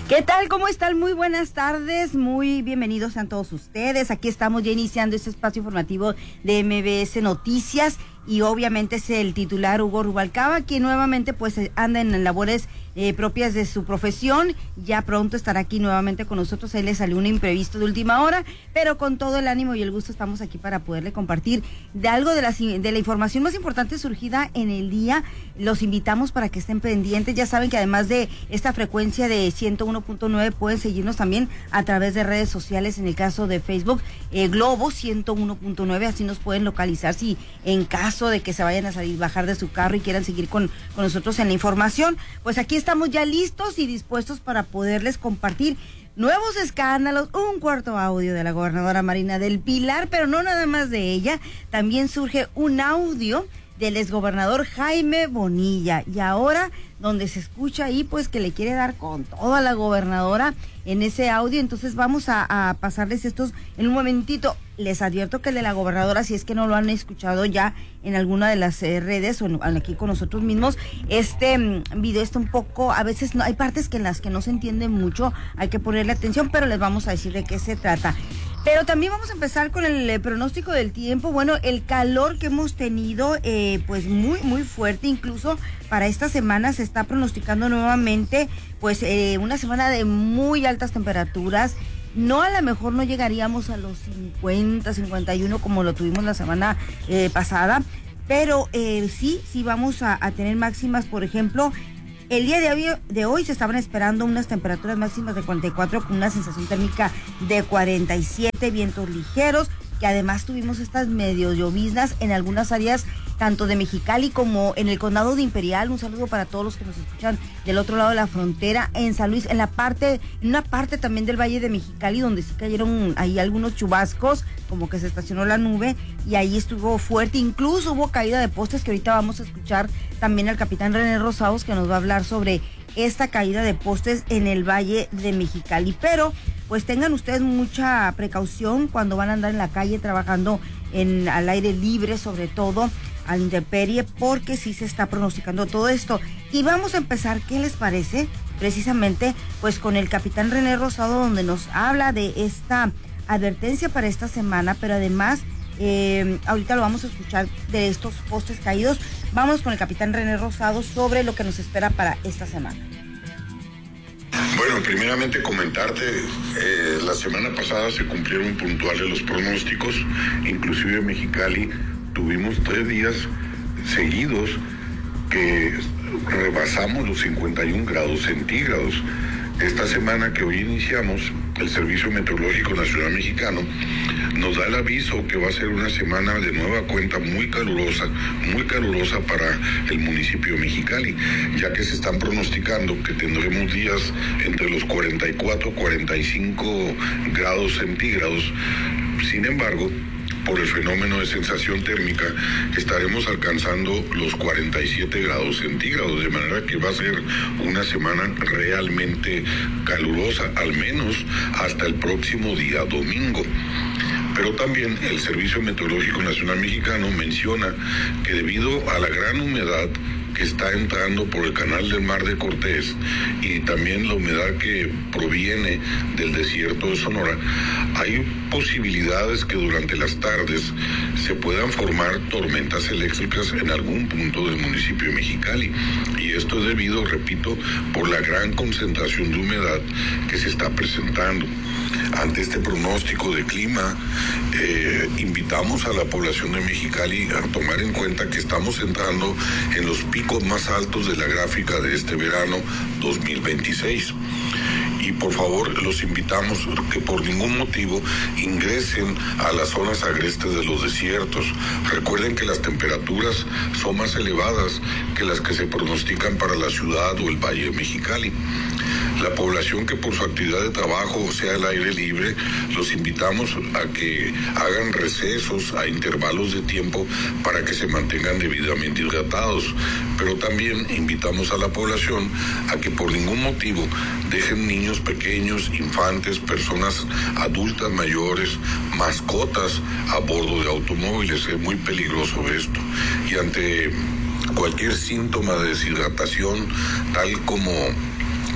¿Qué tal? ¿Cómo están? Muy buenas tardes, muy bienvenidos a todos ustedes. Aquí estamos ya iniciando este espacio informativo de MBS Noticias y obviamente es el titular Hugo Rubalcaba, quien nuevamente pues anda en labores propias de su profesión. Ya pronto estará aquí nuevamente con nosotros. Él le salió un imprevisto de última hora, pero con todo el ánimo y el gusto estamos aquí para poderle compartir de algo de la información más importante surgida en el día. Los invitamos para que estén pendientes. Ya saben que además de esta frecuencia de 101.9 pueden seguirnos también a través de redes sociales. En el caso de Facebook, Globo 101.9, así nos pueden localizar si en caso de que se vayan a bajar de su carro y quieran seguir con nosotros en la información. Pues aquí estamos ya listos y dispuestos para poderles compartir nuevos escándalos, un cuarto audio de la gobernadora Marina del Pilar, pero no nada más de ella, también surge un audio del exgobernador Jaime Bonilla, y ahora donde se escucha ahí pues que le quiere dar con todo a la gobernadora en ese audio. Entonces vamos a pasarles estos en un momentito. Les advierto que el de la gobernadora, si es que no lo han escuchado ya en alguna de las redes o aquí con nosotros mismos, este video está un poco, a veces no, hay partes en las que no se entiende mucho, hay que ponerle atención, pero les vamos a decir de qué se trata. Pero también vamos a empezar con el pronóstico del tiempo. Bueno, el calor que hemos tenido, pues muy fuerte, incluso para esta semana se está pronosticando nuevamente, pues una semana de muy altas temperaturas. No, a lo mejor no llegaríamos a los 50, 51 como lo tuvimos la semana pasada, pero sí vamos a tener máximas. Por ejemplo, el día de hoy se estaban esperando unas temperaturas máximas de 44 con una sensación térmica de 47, vientos ligeros, que además tuvimos estas medio lloviznas en algunas áreas, tanto de Mexicali como en el condado de Imperial. Un saludo para todos los que nos escuchan del otro lado de la frontera, en San Luis, en una parte también del Valle de Mexicali, donde sí cayeron ahí algunos chubascos, como que se estacionó la nube, y ahí estuvo fuerte, incluso hubo caída de postes, que ahorita vamos a escuchar también al capitán René Rosados, que nos va a hablar sobre esta caída de postes en el Valle de Mexicali. Pero pues tengan ustedes mucha precaución cuando van a andar en la calle trabajando al aire libre, sobre todo a la intemperie, porque sí se está pronosticando todo esto. Y vamos a empezar, ¿qué les parece? Precisamente pues con el capitán René Rosado, donde nos habla de esta advertencia para esta semana, pero además ahorita lo vamos a escuchar de estos postes caídos. Vamos con el capitán René Rosado sobre lo que nos espera para esta semana. Bueno, primeramente comentarte, la semana pasada se cumplieron puntuales los pronósticos, inclusive en Mexicali tuvimos 3 días seguidos que rebasamos los 51 grados centígrados. Esta semana que hoy iniciamos, el Servicio Meteorológico Nacional Mexicano nos da el aviso que va a ser una semana de nueva cuenta muy calurosa para el municipio de Mexicali, ya que se están pronosticando que tendremos días entre los 44 y 45 grados centígrados. Sin embargo, por el fenómeno de sensación térmica, estaremos alcanzando los 47 grados centígrados, de manera que va a ser una semana realmente calurosa, al menos hasta el próximo día domingo. Pero también el Servicio Meteorológico Nacional Mexicano menciona que debido a la gran humedad que está entrando por el canal del Mar de Cortés y también la humedad que proviene del desierto de Sonora, hay posibilidades que durante las tardes se puedan formar tormentas eléctricas en algún punto del municipio de Mexicali. Y esto es debido, repito, por la gran concentración de humedad que se está presentando. Ante este pronóstico de clima, invitamos a la población de Mexicali a tomar en cuenta que estamos entrando en los picos más altos de la gráfica de este verano 2026. Y por favor los invitamos que por ningún motivo ingresen a las zonas agrestes de los desiertos. Recuerden que las temperaturas son más elevadas que las que se pronostican para la ciudad o el Valle de Mexicali. La población que por su actividad de trabajo sea al aire libre, los invitamos a que hagan recesos a intervalos de tiempo para que se mantengan debidamente hidratados. Pero también invitamos a la población a que por ningún motivo dejen niños pequeños, infantes, personas adultas mayores, mascotas a bordo de automóviles. Es muy peligroso esto. Y ante cualquier síntoma de deshidratación, tal como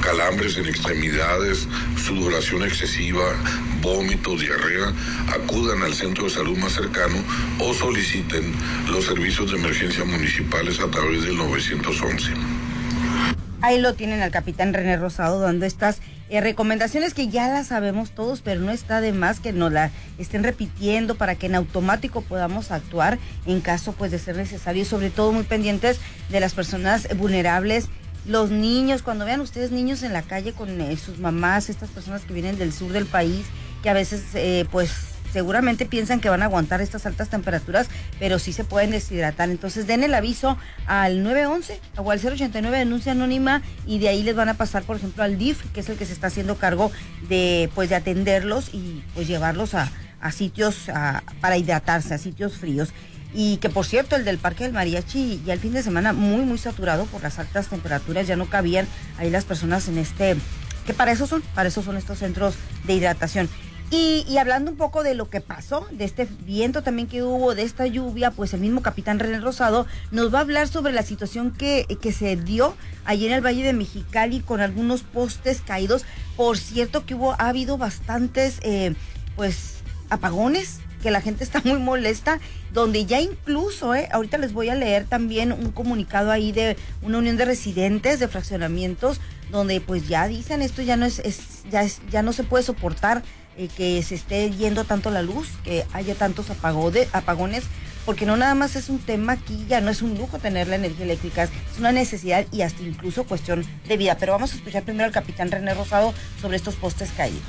calambres en extremidades, sudoración excesiva, vómitos, diarrea, acudan al centro de salud más cercano o soliciten los servicios de emergencia municipales a través del 911. Ahí lo tienen al capitán René Rosado dando estas recomendaciones que ya las sabemos todos, pero no está de más que nos la estén repitiendo para que en automático podamos actuar en caso pues de ser necesario, y sobre todo muy pendientes de las personas vulnerables, los niños. Cuando vean ustedes niños en la calle con sus mamás, estas personas que vienen del sur del país, que a veces pues seguramente piensan que van a aguantar estas altas temperaturas, pero sí se pueden deshidratar. Entonces den el aviso al 911 o al 089 denuncia anónima, y de ahí les van a pasar, por ejemplo, al DIF, que es el que se está haciendo cargo de pues de atenderlos y pues llevarlos a sitios para hidratarse, a sitios fríos. Y que por cierto, el del Parque del Mariachi ya el fin de semana muy saturado por las altas temperaturas, ya no cabían ahí las personas en que para eso son estos centros de hidratación. Y hablando un poco de lo que pasó, de este viento también que hubo, de esta lluvia, pues el mismo capitán René Rosado nos va a hablar sobre la situación que se dio allí en el Valle de Mexicali con algunos postes caídos. Por cierto que ha habido bastantes pues apagones, que la gente está muy molesta, donde ya incluso, ahorita les voy a leer también un comunicado ahí de una unión de residentes de fraccionamientos, donde pues ya dicen esto ya no se puede soportar, que se esté yendo tanto la luz, que haya tantos apagones, porque no nada más es un tema aquí, ya no es un lujo tener la energía eléctrica, es una necesidad y hasta incluso cuestión de vida. Pero vamos a escuchar primero al capitán René Rosado sobre estos postes caídos.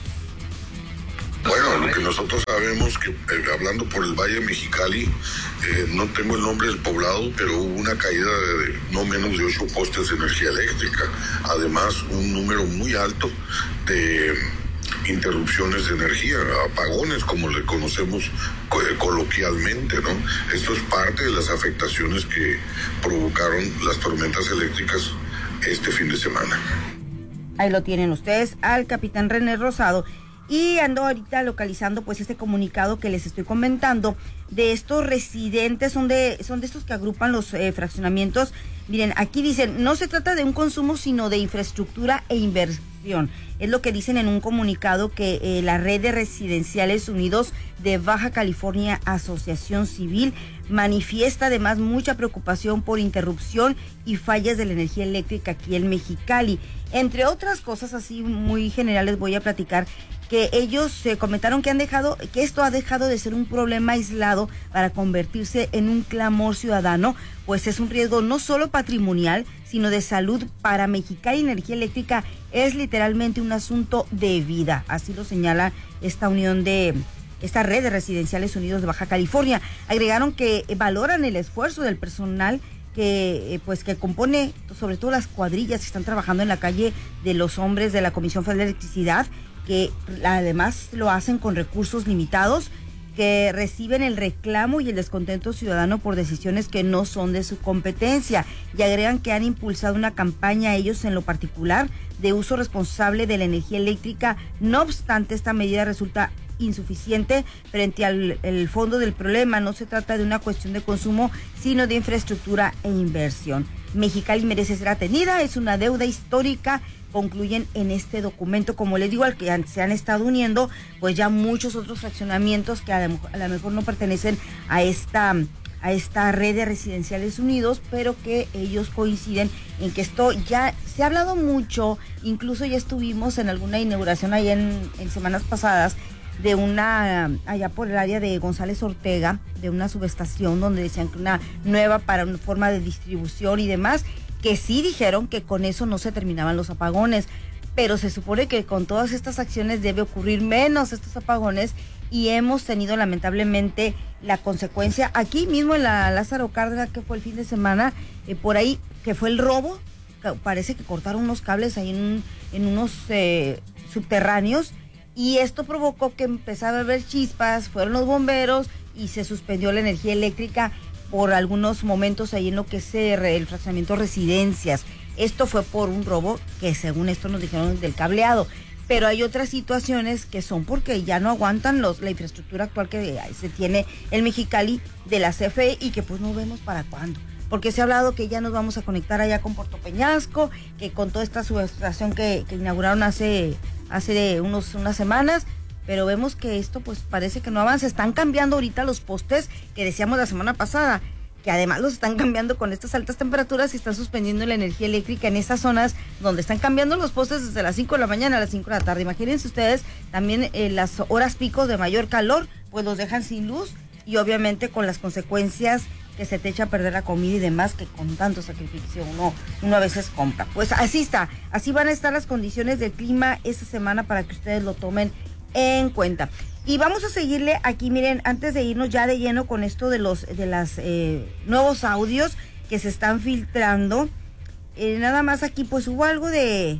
Bueno, lo que nosotros sabemos que hablando por el Valle de Mexicali, no tengo el nombre del poblado, pero hubo una caída de no menos de 8 postes de energía eléctrica. Además, un número muy alto de interrupciones de energía, apagones como le conocemos coloquialmente, ¿no? Esto es parte de las afectaciones que provocaron las tormentas eléctricas este fin de semana. Ahí lo tienen ustedes al capitán René Rosado. Y ando ahorita localizando pues este comunicado que les estoy comentando de estos residentes, son de estos que agrupan los fraccionamientos. Miren, aquí dicen, no se trata de un consumo, sino de infraestructura e inversión. Es lo que dicen en un comunicado que la Red de Residenciales Unidos de Baja California, Asociación Civil, manifiesta además mucha preocupación por interrupción y fallas de la energía eléctrica aquí en Mexicali. Entre otras cosas así muy generales voy a platicar que ellos comentaron que esto ha dejado de ser un problema aislado para convertirse en un clamor ciudadano, pues es un riesgo no solo patrimonial, sino de salud para Mexicali. Energía eléctrica es literalmente un asunto de vida, así lo señala esta Red de Residenciales Unidos de Baja California. Agregaron que valoran el esfuerzo del personal que compone sobre todo las cuadrillas que están trabajando en la calle de los hombres de la Comisión Federal de Electricidad, que además lo hacen con recursos limitados, que reciben el reclamo y el descontento ciudadano por decisiones que no son de su competencia, y agregan que han impulsado una campaña ellos en lo particular de uso responsable de la energía eléctrica. No obstante, esta medida resulta insuficiente frente al fondo del problema. No se trata de una cuestión de consumo, sino de infraestructura e inversión. Mexicali merece ser atendida, es una deuda histórica, concluyen en este documento. Como les digo, al que se han estado uniendo pues ya muchos otros fraccionamientos que a lo mejor no pertenecen a esta Red de Residenciales Unidos, pero que ellos coinciden en que esto ya se ha hablado mucho. Incluso ya estuvimos en alguna inauguración allá en semanas pasadas de allá por el área de González Ortega, de una subestación donde decían que una nueva para una forma de distribución y demás, que sí dijeron que con eso no se terminaban los apagones, pero se supone que con todas estas acciones debe ocurrir menos estos apagones, y hemos tenido lamentablemente la consecuencia aquí mismo en la Lázaro Cárdenas, que fue el fin de semana, por ahí, que fue el robo. Parece que cortaron unos cables ahí en unos subterráneos, y esto provocó que empezara a haber chispas, fueron los bomberos y se suspendió la energía eléctrica por algunos momentos ahí en lo que es el fraccionamiento Residencias. Esto fue por un robo que según esto nos dijeron del cableado, pero hay otras situaciones que son porque ya no aguantan la infraestructura actual que se tiene en Mexicali de la CFE, y que pues no vemos para cuándo. porque se ha hablado que ya nos vamos a conectar allá con Puerto Peñasco, que con toda esta subestación que inauguraron hace unas semanas, pero vemos que esto pues parece que no avanza. Están cambiando ahorita los postes que decíamos la semana pasada, que además los están cambiando con estas altas temperaturas y están suspendiendo la energía eléctrica en esas zonas donde están cambiando los postes desde las 5 de la mañana a las 5 de la tarde. Imagínense ustedes también las horas picos de mayor calor, pues los dejan sin luz y obviamente con las consecuencias que se te echa a perder la comida y demás, que con tanto sacrificio uno a veces compra. Pues así está, así van a estar las condiciones del clima esta semana para que ustedes lo tomen en cuenta. Y vamos a seguirle aquí, miren, antes de irnos ya de lleno con esto de los nuevos audios que se están filtrando. Nada más aquí pues hubo algo de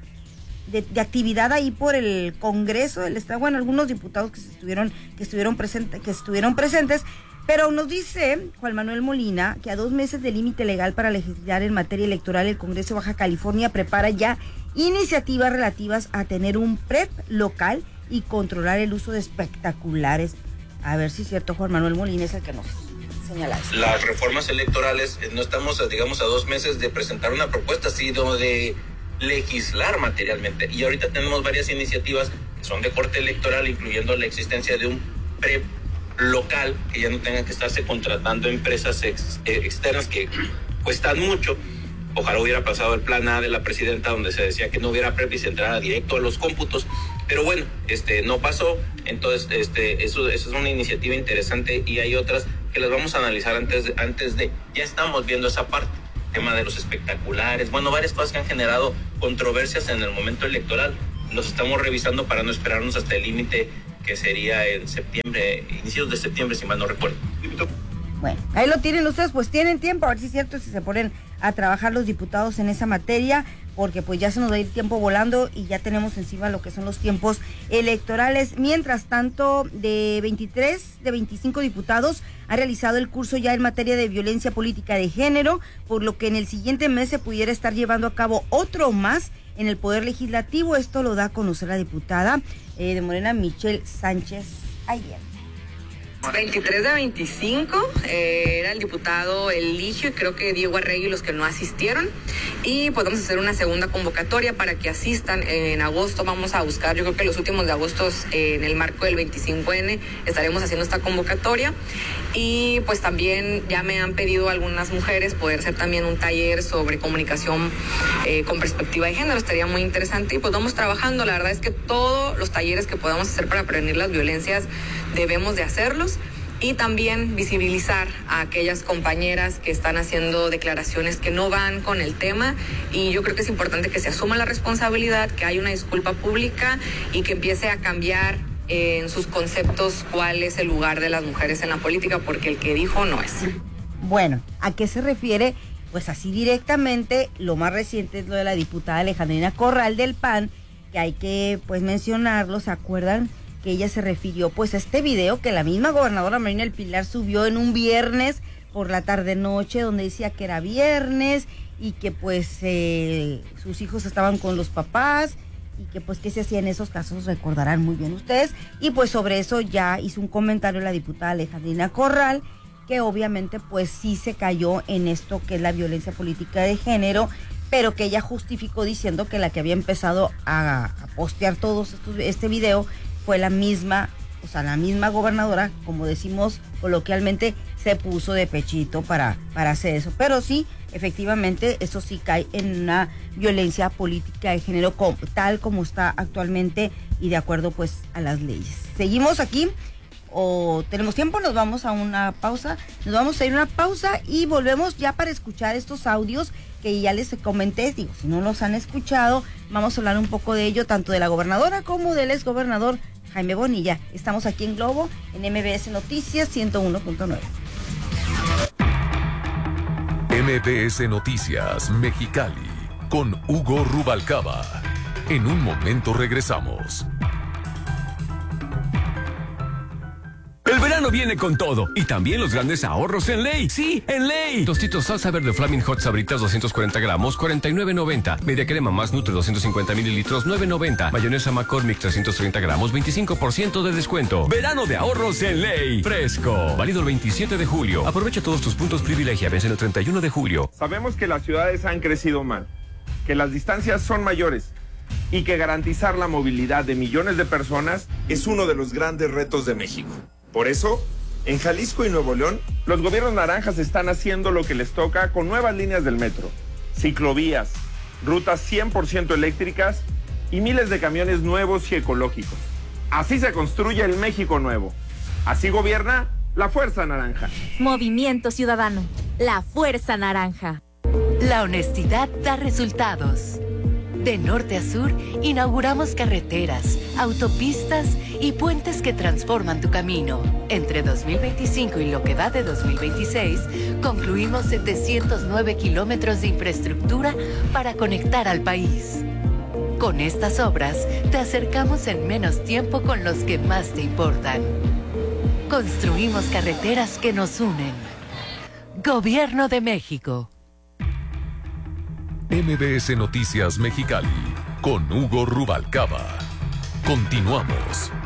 actividad ahí por el Congreso del Estado, bueno, algunos diputados que estuvieron presentes, pero nos dice Juan Manuel Molina que a 2 meses del límite legal para legislar en materia electoral, el Congreso de Baja California prepara ya iniciativas relativas a tener un PREP local y controlar el uso de espectaculares. A ver si es cierto, Juan Manuel Molina es el que nos señala eso. Las reformas electorales, no estamos, digamos, a 2 meses de presentar una propuesta, sino de legislar materialmente. Y ahorita tenemos varias iniciativas que son de corte electoral, incluyendo la existencia de un PREP local, que ya no tengan que estarse contratando empresas externas que cuestan mucho. Ojalá hubiera pasado el plan A de la presidenta, donde se decía que no hubiera PREP y se entrara directo a los cómputos, pero bueno, no pasó. Entonces eso es una iniciativa interesante, y hay otras que las vamos a analizar antes de ya estamos viendo esa parte, tema de los espectaculares, bueno, varias cosas que han generado controversias en el momento electoral. Los estamos revisando para no esperarnos hasta el límite, que sería en septiembre, inicios de septiembre, si mal no recuerdo. Bueno, ahí lo tienen ustedes, pues tienen tiempo, a ver si es cierto, si se ponen a trabajar los diputados en esa materia, porque pues ya se nos va a ir tiempo volando y ya tenemos encima lo que son los tiempos electorales. Mientras tanto, de 25 diputados ha realizado el curso ya en materia de violencia política de género, por lo que en el siguiente mes se pudiera estar llevando a cabo otro más en el Poder Legislativo. Esto lo da a conocer la diputada de Morena, Michelle Sánchez, ayer. 23 de 25 era el diputado Eligio y creo que Diego Arregui los que no asistieron, y pues vamos a hacer una segunda convocatoria para que asistan en agosto. Vamos a buscar, yo creo que los últimos de agosto, en el marco del 25N estaremos haciendo esta convocatoria, y pues también ya me han pedido algunas mujeres poder hacer también un taller sobre comunicación con perspectiva de género. Estaría muy interesante, y pues vamos trabajando. La verdad es que todos los talleres que podamos hacer para prevenir las violencias debemos de hacerlos, y también visibilizar a aquellas compañeras que están haciendo declaraciones que no van con el tema, y yo creo que es importante que se asuma la responsabilidad, que haya una disculpa pública y que empiece a cambiar en sus conceptos cuál es el lugar de las mujeres en la política, porque el que dijo no es. Bueno, ¿a qué se refiere? Pues así directamente, lo más reciente es lo de la diputada Alejandrina Corral del PAN, que hay que pues mencionarlo. ¿Se acuerdan que ella se refirió pues a este video que la misma gobernadora Marina del Pilar subió en un viernes por la tarde-noche, donde decía que era viernes y que pues sus hijos estaban con los papás y que pues qué se hacía en esos casos? Recordarán muy bien ustedes. Y pues sobre eso ya hizo un comentario la diputada Alejandrina Corral, que obviamente pues sí se cayó en esto que es la violencia política de género, pero que ella justificó diciendo que la que había empezado a postear este video fue la misma gobernadora, como decimos coloquialmente, se puso de pechito para hacer eso. Pero sí, efectivamente, eso sí cae en una violencia política de género tal como está actualmente y de acuerdo pues a las leyes. Seguimos aquí, o tenemos tiempo, nos vamos a una pausa, y volvemos ya para escuchar estos audios que ya les comenté. Digo, si no los han escuchado, vamos a hablar un poco de ello, tanto de la gobernadora como del exgobernador Jaime Bonilla. Estamos aquí en Globo, en MBS Noticias 101.9. MBS Noticias Mexicali, con Hugo Rubalcaba. En un momento regresamos. El verano verano viene con todo. Y también los grandes ahorros en Ley. Sí, en Ley. Tostitos salsa verde Flaming Hot Sabritas 240 gramos, 49.90. Media crema más Nutre 250 mililitros, 9.90. Mayonesa McCormick 330 gramos, 25% de descuento. Verano de ahorros en Ley. Fresco. Válido el 27 de julio. Aprovecha todos tus puntos privilegia. Vence el 31 de julio. Sabemos que las ciudades han crecido mal, que las distancias son mayores y que garantizar la movilidad de millones de personas es uno de los grandes retos de México. Por eso, en Jalisco y Nuevo León, los gobiernos naranjas están haciendo lo que les toca con nuevas líneas del metro, ciclovías, rutas 100% eléctricas y miles de camiones nuevos y ecológicos. Así se construye el México nuevo. Así gobierna la Fuerza Naranja. Movimiento Ciudadano, la Fuerza Naranja. La honestidad da resultados. De norte a sur, inauguramos carreteras, autopistas y puentes que transforman tu camino. Entre 2025 y lo que va de 2026, concluimos 709 kilómetros de infraestructura para conectar al país. Con estas obras, te acercamos en menos tiempo con los que más te importan. Construimos carreteras que nos unen. Gobierno de México. MBS Noticias Mexicali con Hugo Rubalcaba. Continuamos.